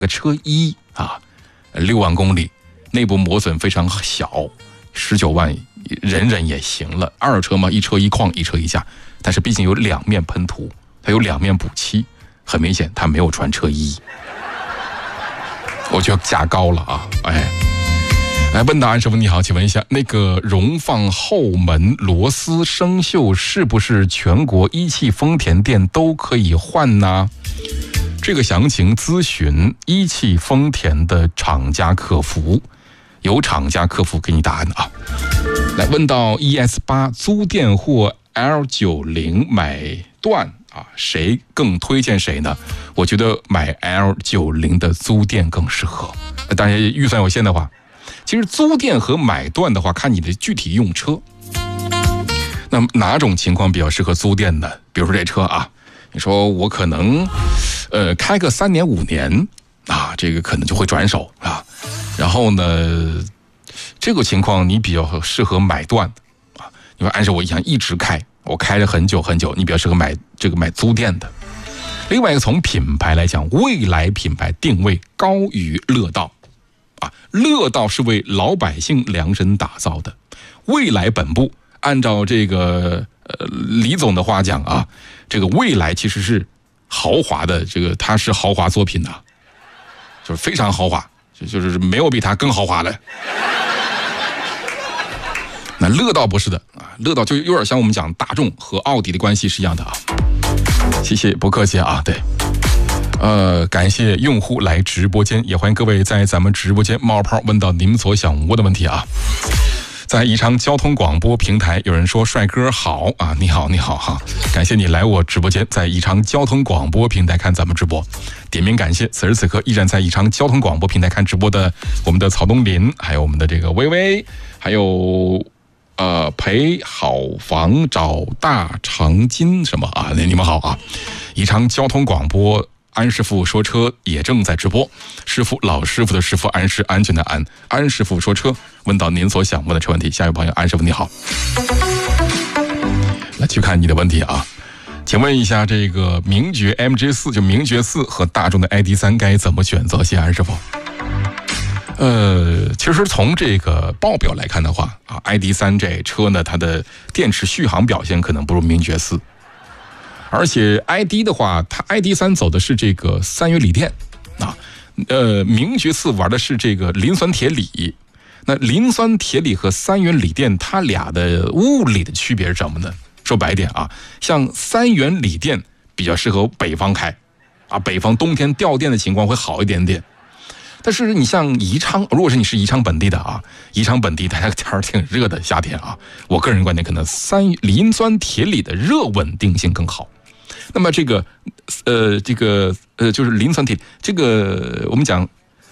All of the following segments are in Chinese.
个车1啊，6万公里，内部磨损非常小，19万忍忍也行了。二手车嘛，一车一况，一车一价，但是毕竟有2面喷涂，它有2面补漆，很明显它没有穿车衣，我觉得价高了啊！来问答案师傅你好，请问一下，那个荣放后门螺丝生锈是不是全国一汽丰田店都可以换呢？这个详情咨询一汽丰田的厂家客服，由厂家客服给你答案啊。来问到 ES8 租电或 L90 买断啊，谁更推荐谁呢？我觉得买 L90 的租电更适合，当然预算有限的话。其实租电和买断的话，看你的具体用车。那么哪种情况比较适合租电呢？比如说这车啊，你说我可能开个3年5年啊，这个可能就会转手啊。然后呢，这个情况你比较适合买断啊。你说按照我一样一直开，我开了很久很久，你比较适合买租电的。另外一个从品牌来讲，蔚来品牌定位高于乐道。乐道是为老百姓量身打造的，蔚来本部按照这个李总的话讲啊，这个蔚来其实是豪华的，这个它是豪华作品啊，就是非常豪华，就是没有比它更豪华的。那乐道不是的啊，乐道就有点像我们讲大众和奥迪的关系是一样的啊。谢谢，不客气啊，对。感谢用户来直播间，也欢迎各位在咱们直播间冒泡问到你们所想问的问题啊。在宜昌交通广播平台，有人说帅哥好啊，你好哈，感谢你来我直播间，在宜昌交通广播平台看咱们直播，点名感谢此时此刻依然在宜昌交通广播平台看直播的我们的曹东林，还有我们的这个微微，还有陪好房找大长今什么啊，你们好啊。宜昌交通广播安师傅说车也正在直播，师傅老师傅的师傅，安是安全的安，安师傅说车，问到您所想问的车问题。下一位朋友，安师傅你好，来去看你的问题啊，请问一下这个名爵 MG4 就名爵4和大众的 ID3 该怎么选择？谢谢安师傅。其实从这个报表来看的话啊 ，ID3 这车呢，它的电池续航表现可能不如名爵4。而且 ID 的话，它 ID3 走的是这个3元锂电啊，名爵4玩的是这个磷酸铁锂。那磷酸铁锂和3元锂电，它俩的物理的区别是什么呢？说白点啊，像3元锂电比较适合北方开啊，北方冬天掉电的情况会好一点点。但是你像宜昌，如果是你是宜昌本地的啊，宜昌本地它天儿挺热的夏天啊，我个人观点可能磷酸铁锂的热稳定性更好。那么就是磷酸铁，这个我们讲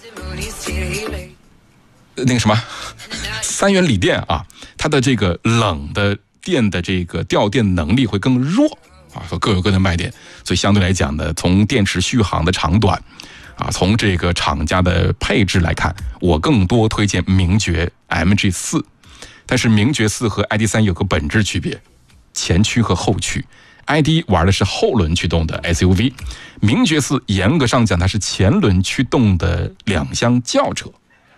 那个什么3元锂电啊，它的这个冷的电的这个掉电能力会更弱啊，各有各的卖点，所以相对来讲呢，从电池续航的长短啊，从这个厂家的配置来看，我更多推荐名爵 MG4， 但是名爵4和 ID3 有个本质区别，前驱和后驱。ID 玩的是后轮驱动的 SUV， 名爵4严格上讲它是前轮驱动的2厢轿车，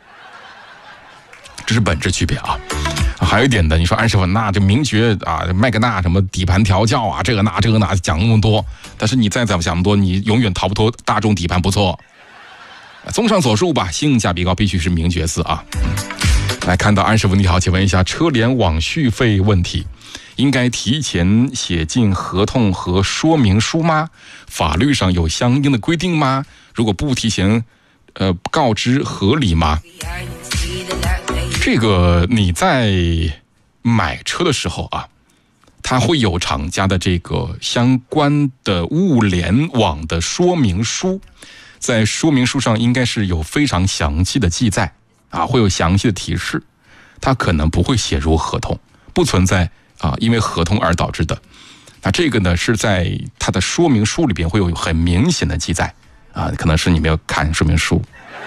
这是本质区别啊。还有一点的，你说安师傅，那这名爵啊，麦格纳什么底盘调教啊，这个那讲那么多，但是你再怎么想那么多，你永远逃不脱大众底盘不错。综上所述吧，性价比高必须是名爵4啊。来看到安师傅你好，请问一下车联网续费问题。应该提前写进合同和说明书吗？法律上有相应的规定吗？如果不提前告知合理吗？这个你在买车的时候啊，它会有厂家的这个相关的物联网的说明书，在说明书上应该是有非常详细的记载啊，会有详细的提示，它可能不会写入合同，不存在啊，因为合同而导致的。那这个呢，是在它的说明书里边会有很明显的记载啊，可能是你没有看说明书。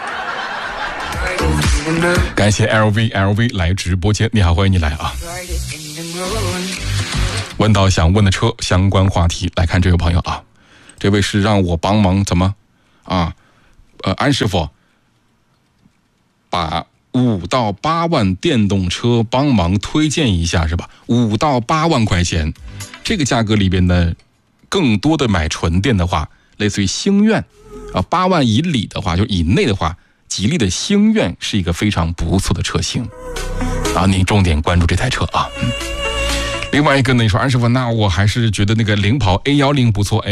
感谢 LV 来直播间，你好，欢迎你来啊。问到想问的车相关话题，来看这位朋友啊，这位是让我帮忙怎么啊？ 安师傅，把5到8万电动车帮忙推荐一下是吧？5到8万块钱，这个价格里边呢，更多的买纯电的话，类似于星愿8万以里的话，就以内的话，吉利的星愿是一个非常不错的车型您重点关注这台车啊。另外一个呢，你说安师傅，那我还是觉得那个领跑 A10不错。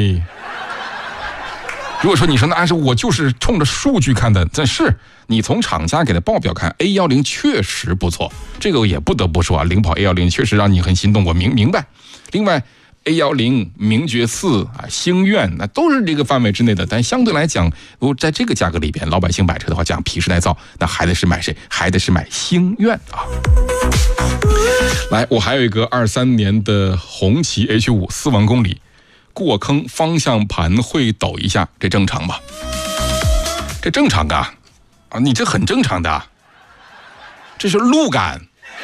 如果说你说那安师傅，我就是冲着数据看的，但是你从厂家给的报表看 A10确实不错，这个也不得不说领跑 A10确实让你很心动，我明白。另外 A10、名爵4星愿那都是这个范围之内的，但相对来讲，如果在这个价格里边，老百姓买车的话，讲皮实耐造，那还得是买谁？还得是买星愿来，我还有一个23年的红旗 H5 4万公里，过坑方向盘会抖一下，这正常吧？这正常你这很正常的，这是路感，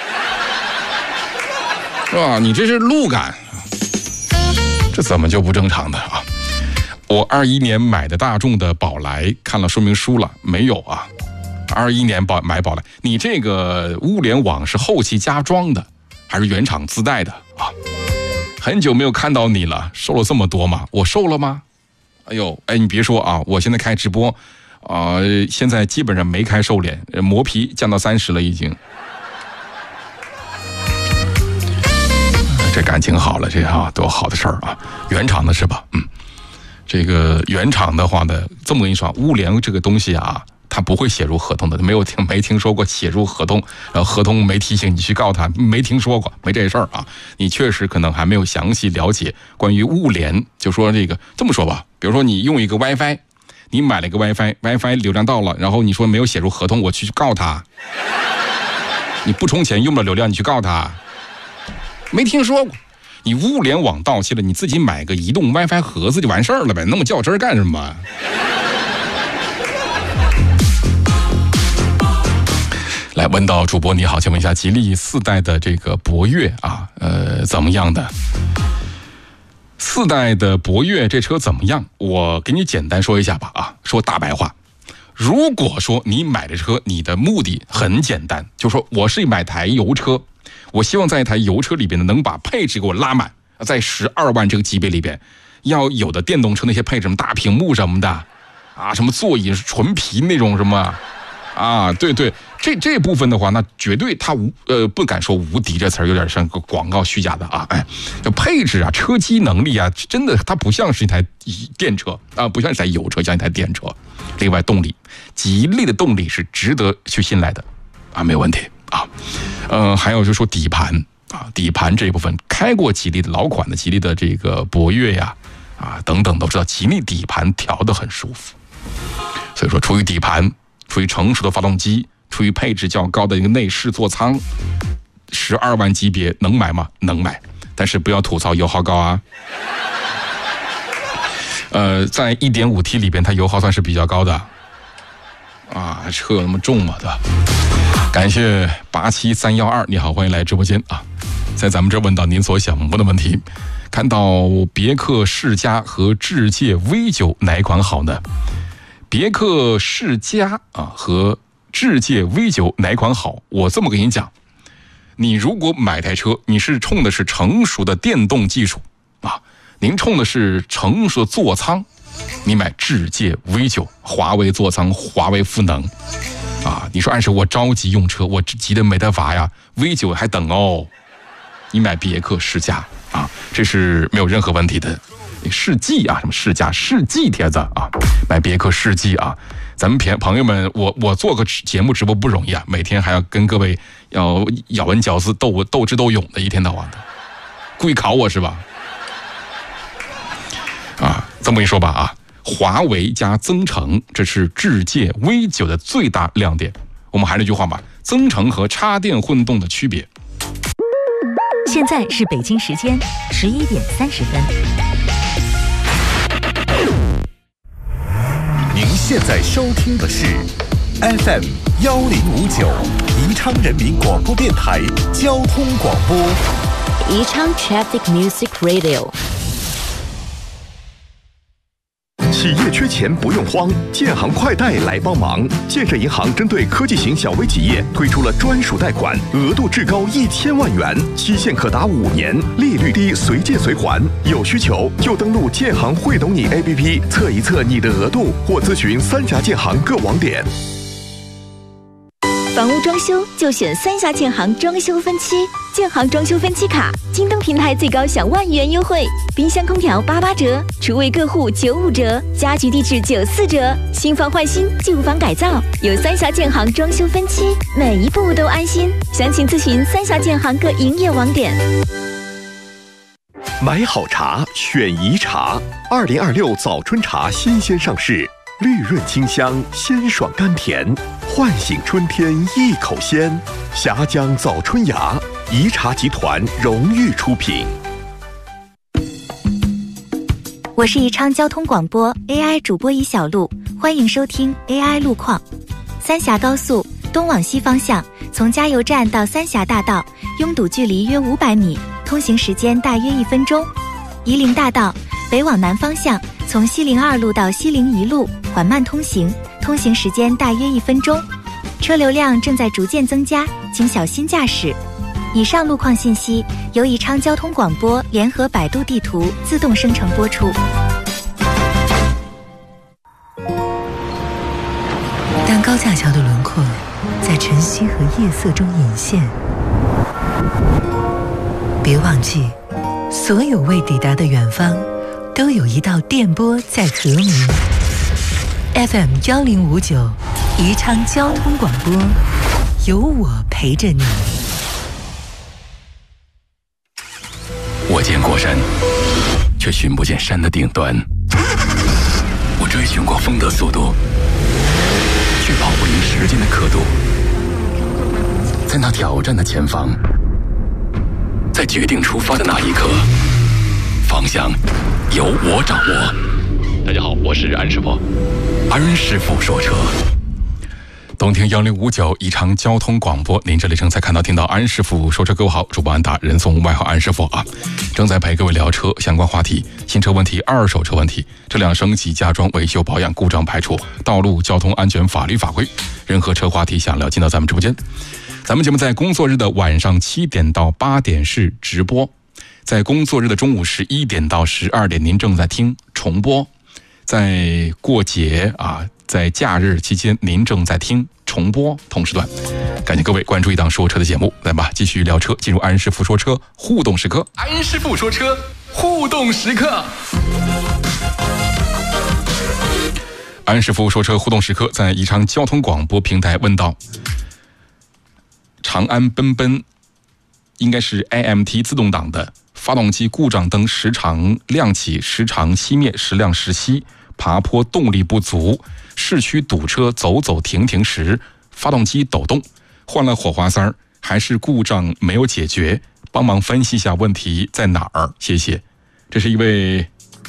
是吧？你这是路感，这怎么就不正常的我21年买的大众的宝来，看了说明书了没有21年买宝来，你这个物联网是后期加装的，还是原厂自带的很久没有看到你了，瘦了这么多吗？我瘦了吗？你别说我现在开直播现在基本上没开瘦脸，磨皮降到30了已经。这感情好了，这多好的事儿原厂的是吧？这个原厂的话呢，这么跟你说，物联这个东西它不会写入合同的，没听说过写入合同，然后合同没提醒你去告他，没听说过，没这事儿你确实可能还没有详细了解关于物联，就说这么说吧，比如说你用一个 WiFi， 你买了一个 WiFi 流量到了，然后你说没有写入合同，我去告他，你不充钱用不了流量，你去告他，没听说过。你物联网到期了，你自己买个移动 WiFi 盒子就完事儿了呗，那么较真儿干什么？来，问到主播你好，请问一下，吉利4代的这个博越怎么样的？4代的博越这车怎么样？我给你简单说一下吧说大白话。如果说你买的车，你的目的很简单，就说我是买台油车，我希望在一台油车里边能把配置给我拉满，在12万这个级别里边，要有的电动车那些配置，什么大屏幕什么的什么座椅是纯皮那种什么对，这部分的话，那绝对它不敢说无敌这词儿，有点像个广告虚假的就配置车机能力真的它不像是一台电车不像是一台油车，像一台电车。另外动力，吉利的动力是值得去信赖的没有问题还有就是说底盘底盘这一部分，开过吉利的老款的吉利的这个博越等等都知道，吉利底盘调得很舒服。所以说出于底盘，出于成熟的发动机，出于配置较高的一个内饰座舱，12万级别能买吗？能买，但是不要吐槽油耗高在 1.5T 里边，它油耗算是比较高的车有那么重吗？对吧？感谢87312，你好，欢迎来直播间在咱们这问到您所想问的问题，看到别克世嘉和智界 V9 哪一款好呢？别克世嘉和智界 V9 哪一款好？我这么跟你讲，你如果买台车，你是冲的是成熟的电动技术您冲的是成熟的座舱，你买智界 V9， 华为座舱，华为赋能你说按时我着急用车，我急得没得法呀 ，V9 还等你买别克世嘉这是没有任何问题的。世纪什么世嘉世纪帖子买别克世纪咱们朋友们，我做个节目直播不容易每天还要跟各位要咬文嚼字斗智斗勇的，一天到晚的，故意考我是吧？这么一说吧华为加增程，这是智界 V9 的最大亮点。我们还是那句话吧，增程和插电混动的区别。 现在是北京时间11点30分。 您现在收听的是 FM 1059宜昌人民广播电台交通广播。 宜昌 Traffic Music Radio。 企业缺钱不用慌，建行快贷来帮忙。建设银行针对科技型小微企业推出了专属贷款，额度至高1000万元，期限可达5年，利率低，随借随还。有需求就登录建行会懂你 APP 测一测你的额度，或咨询3家建行各网点。 房屋装修就选3峡建行装修分期，建行装修分期卡，京东平台最高享1万元优惠，冰箱空调88折，厨卫各户95折，家居地质94折，新房换新，旧房改造，有3峡建行装修分期，每一步都安心。详情咨询3峡建行各营业网点。 买好茶，选宜茶。2026早春茶新鲜上市，绿润清香，鲜爽甘甜，唤醒春天一口鲜。峡江早春芽，宜茶集团荣誉出品。 我是宜昌交通广播 AI 主播宜小璐，欢迎收听 AI 路况。三峡高速东往西方向，从加油站到三峡大道，拥堵距离约500米，通行时间大约1分钟。夷陵大道北往南方向，从西陵2路到西陵1路缓慢通行，通行时间大约1分钟。车流量正在逐渐增加，请小心驾驶。以上路况信息由宜昌交通广播联合百度地图自动生成播出。 当高架桥的轮廓在晨曦和夜色中隐现，别忘记，所有未抵达的远方都有一道电波在和鸣。FM 1059宜昌交通广播，有我陪着你。 我见过山，却寻不见山的顶端。我追寻过风的速度，却跑不赢时间的刻度。在那挑战的前方，在决定出发的那一刻，方向由我掌握。大家好，我是安师傅，安师傅说车。动听1059宜昌交通广播，您这里正在看到听到安师傅说车，各位好，主播安达，人送外号安师傅啊，正在陪各位聊车相关话题，新车问题、二手车问题、车辆升级、加装、维修保养、故障排除、道路交通安全、法律法规，任何车话题想聊，进到咱们直播间。咱们节目在工作日的晚上7点到8点是直播，在工作日的中午11点到12点您正在听重播，在过节啊，在假日期间您正在听重播同时段。感谢各位关注一档说车的节目，来吧，继续聊车，进入安师傅说车互动时刻。安师傅说车互动时刻。安师傅说车互动时刻，在宜昌交通广播平台问到，长安奔奔应该是 AMT 自动挡的，发动机故障灯时常亮起，时常熄灭，时亮时熄，爬坡动力不足，市区堵车走走停停时发动机抖动，换了火花塞还是故障没有解决，帮忙分析一下问题在哪儿，谢谢。这是一位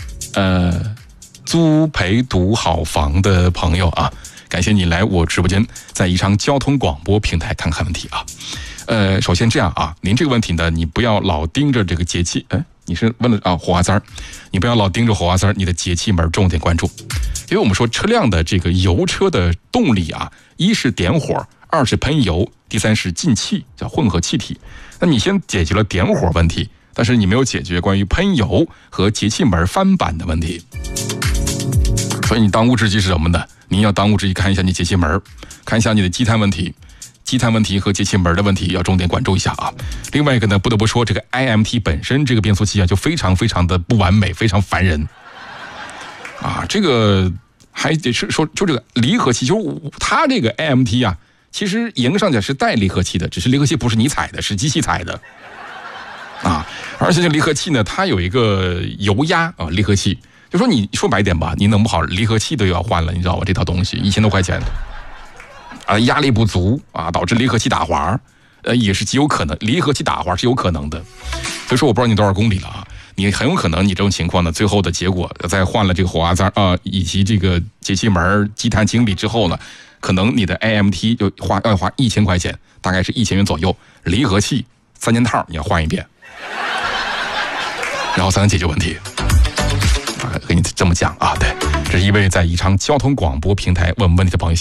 租陪读好房的朋友啊，感谢你来我直播间，在宜昌交通广播平台看看问题啊。首先这样啊，您这个问题呢，你不要老盯着这个节气，你是问了啊火花塞，你不要老盯着火花塞，你的节气门重点关注。因为我们说车辆的这个油车的动力啊，一是点火，二是喷油，第三是进气，叫混合气体。那你先解决了点火问题，但是你没有解决关于喷油和节气门翻板的问题。所以你当务之急是什么呢？你要当务之急看一下你节气门，看一下你的积碳问题。积碳问题和节气门的问题要重点关注一下啊。另外一个呢，不得不说这个 IMT 本身这个变速器啊，就非常非常的不完美，非常烦人啊。这个还得是说，就这个离合器，就是它这个 IMT 啊，其实严格上讲是带离合器的，只是离合器不是你踩的，是机器踩的啊。而且这离合器呢，它有一个油压啊，离合器，就说你说白一点吧，你弄不好离合器都要换了，你知道吧？这套东西1000多块钱。压力不足啊，导致离合器打滑，也是极有可能，离合器打滑是有可能的。所以说我不知道你多少公里了啊，你很有可能你这种情况呢，最后的结果在换了这个火花塞以及这个节气门、积碳清理之后呢，可能你的 AMT 就要花1000块钱，大概是1000元左右，离合器3件套你要换一遍，然后才能解决问题。 跟你这么讲啊。对，这是一位在宜昌交通广播平台问问题的朋友。